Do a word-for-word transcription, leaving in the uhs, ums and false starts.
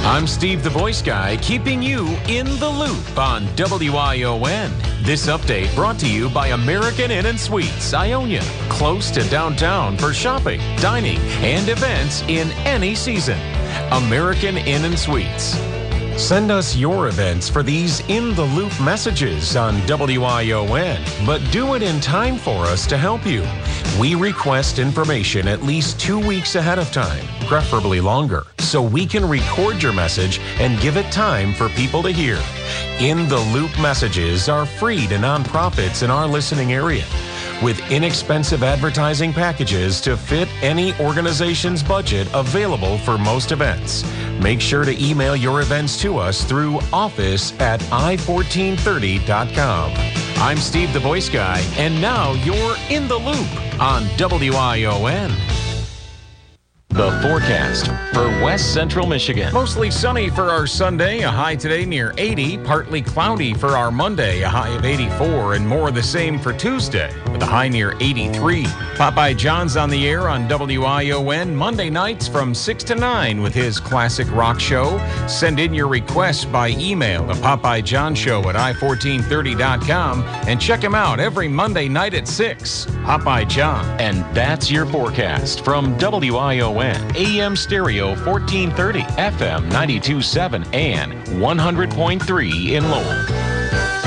I'm Steve the Voice Guy, keeping you in the loop on W I O N. This update brought to you by American Inn and Suites, Ionia, close to downtown for shopping, dining, and events in any season. American Inn and Suites. Send us your events for these In the Loop messages on W I O N, but do it in time for us to help you. We request information at least two weeks ahead of time, preferably longer, so we can record your message and give it time for people to hear. In the Loop messages are free to nonprofits in our listening area, with inexpensive advertising packages to fit any organization's budget available for most events. Make sure to email your events to us through office at i fourteen thirty dot com. I'm Steve the Voice Guy, and now you're in the loop on W I O N. The forecast for West Central Michigan. Mostly sunny for our Sunday, a high today near eighty. Partly cloudy for our Monday, a high of eighty-four, and more of the same for Tuesday, with a high near eighty-three. Popeye John's on the air on W I O N Monday nights from six to nine with his classic rock show. Send in your requests by email to Popeye John Show at i fourteen thirty dot com and check him out every Monday night at six. Popeye John. And that's your forecast from W I O N. A M Stereo fourteen thirty, F M ninety-two point seven, and one hundred point three in Lowell.